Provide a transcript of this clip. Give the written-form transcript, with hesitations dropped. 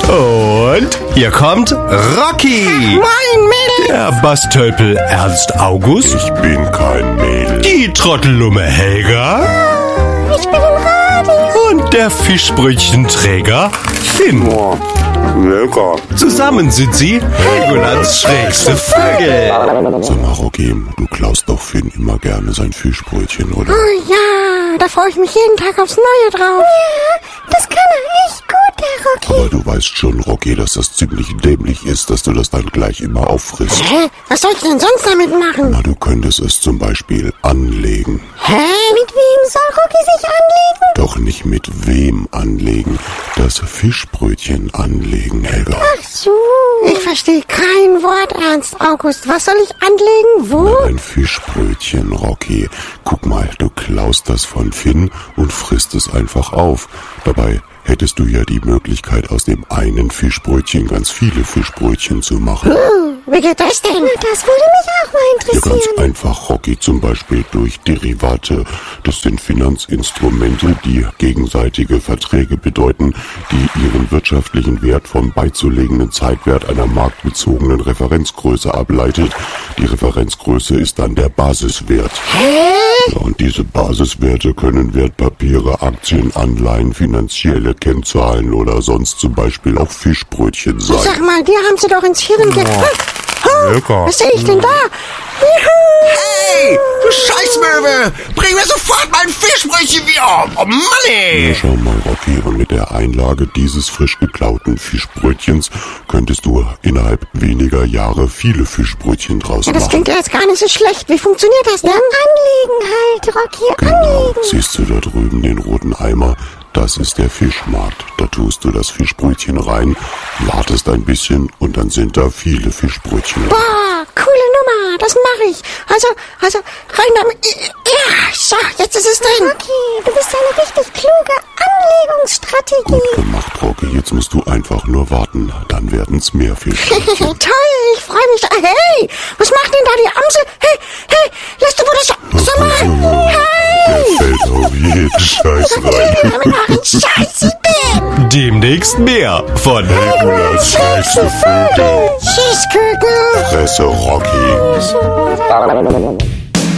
Und hier kommt Rocky. Moin, Mädel. Der Bastölpel Ernst August. Ich bin kein Mädel. Die Trottellumme Helga. Ich bin im Radio. Und der Fischbrötchenträger Finn. Oh, lecker. Zusammen sind sie Helgolands schrägste Vögel. Sag mal, Rocky, du klaust doch Finn immer gerne sein Fischbrötchen, oder? Oh ja, da freue ich mich jeden Tag aufs Neue drauf. Ja, das kann er echt gut, der Rocky. Aber du weißt schon, Rocky, dass das ziemlich dämlich ist, dass du das dann gleich immer auffrisst. Hä? Was soll ich denn sonst damit machen? Na, du könntest es zum Beispiel anlegen. Hä? Mit wem soll Rocky sich anlegen? Doch nicht mit wem anlegen. Das Fischbrötchen anlegen, Helga. Ach so. Ich verstehe kein Wort, Ernst August. Was soll ich anlegen? Wo? Ein Fischbrötchen, Rocky. Guck mal, du klaust das von Finn und frisst es einfach auf. Dabei hättest du ja die Möglichkeit, aus dem einen Fischbrötchen ganz viele Fischbrötchen zu machen. Wie geht das denn? Das würde mich auch mal Ja, ganz interessieren. einfach, Rocky, zum Beispiel durch Derivate. Das sind Finanzinstrumente, die gegenseitige Verträge bedeuten, die ihren wirtschaftlichen Wert vom beizulegenden Zeitwert einer marktbezogenen Referenzgröße ableitet. Die Referenzgröße ist dann der Basiswert. Ja, und diese Basiswerte können Wertpapiere, Aktien, Anleihen, finanzielle Kennzahlen oder sonst zum Beispiel auch Fischbrötchen sein. Sag mal, die haben sie doch ins Hirn Lecker. Was sehe ich denn da? Hey, du Scheißmöwe! Bring mir sofort mein Fischbrötchen wieder! Oh Mann, ey! Ja, schau mal, Rocky, und mit der Einlage dieses frisch geklauten Fischbrötchens könntest du innerhalb weniger Jahre viele Fischbrötchen draus Ja, das machen. klingt ja jetzt gar nicht so schlecht. Wie funktioniert das denn? Anlegen halt, Rocky, Genau, siehst du da drüben den roten Eimer? Das ist der Fischmarkt. Da tust du das Fischbrötchen rein, wartest ein bisschen und dann sind da viele Fischbrötchen. Boah, coole Nummer, das mache ich. Also, rein damit. Ja, so, jetzt ist es drin. Rocky, du bist eine richtig kluge Anlegungsstrategie. Gut gemacht, Rocky. Jetzt musst du einfach nur warten. Dann werden's mehr Fischbrötchen. Toll, ich freue mich. Hey, was macht denn da die Amsel? Hey, lass du wohl das so mal. Der fällt auf jeden Scheiß rein. Scheiße, Demnächst mehr von Helgolands schrägste Vögel. Schießküken. Fresse, Rocky.